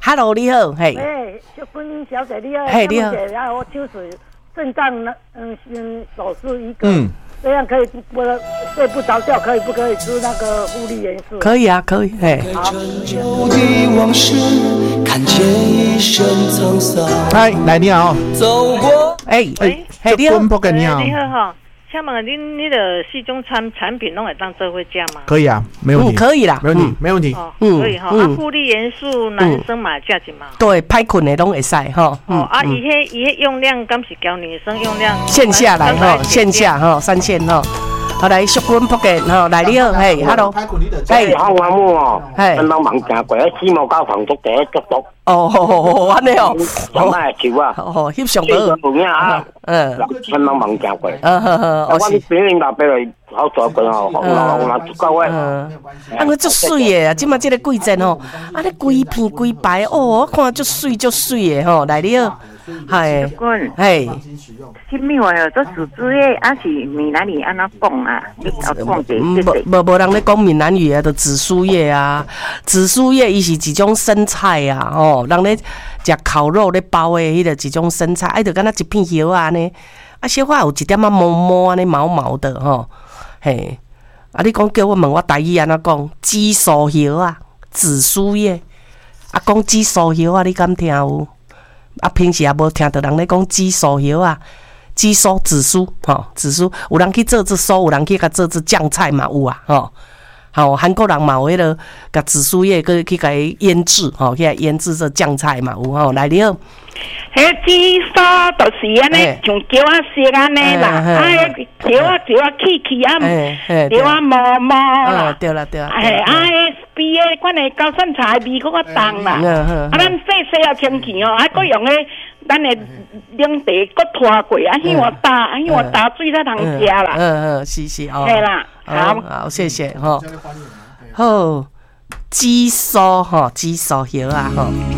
，Hello， 你好，嘿。 喂，秀君小姐你好， 嘿，你好。 然后就是肾脏手术一个，这样可以不睡不着觉，可以不可以吃那个护理元素？ 可以啊，可以，嘿。 好。 嗨，来你好。 哎，嘿，你好， 你好。 你好哈。请问你的四种产品拢会当做伙食吗？ 可以啊，没问题。 可以啦， 没问题，没问题。 可以哈。护理元素男生嘛食一嘛。 对，歹困的拢会使哈。 伊迄用量敢是教女生用量？ 线下来哈，线下哈，3线哈。好来，淑君福建哈，来你好，嘿 ，Hello， 嘿，好我母哦，咱老忙行过，起毛到房足第一足足。 哦，安尼哦， 上海球啊， 翕相到， 有影啊，咱老忙行过。我是别人老爸来好做过哦，有足够诶。 啊，我足水诶，即马即个季节吼，啊，你规片规白哦，我看足水诶吼，来你好。 嘿， 嘿， 什么话哦？做树枝叶，还是闽南语安怎讲啊？你讲者。 无人咧讲闽南语啊，就紫苏叶啊，紫苏叶伊是一种生菜啊，哦，人咧食烤肉咧包的迄个一种生菜，哎，就敢若一片叶啊呢，啊，小可有一点仔毛毛安尼毛毛的吼，嘿，啊，你讲叫我问我台语安怎讲？紫苏叶啊，紫苏叶，啊，讲紫苏叶啊，你敢听有？啊，平时也无听到人咧讲紫苏叶啊，紫苏、紫苏，吼，紫苏，有人去做紫苏，有人去甲做紫酱菜嘛有啊，吼。好，韩国人嘛有迄个甲紫苏叶去甲伊腌制，吼，去腌制做酱菜嘛有吼。来你好， 迄紫苏就是安尼，像叫啊色安尼啦，啊，叫啊起啊，叫啊毛毛啦， 对啦。 比迄款的高山茶味搁较重啦，啊，咱洗啊清气哦，还搁用迄咱的冷茶搁拖过，啊，希望打水才通食啦。 是哦。 系啦， 好，谢谢吼。好，紫苏吼，紫苏叶啊吼。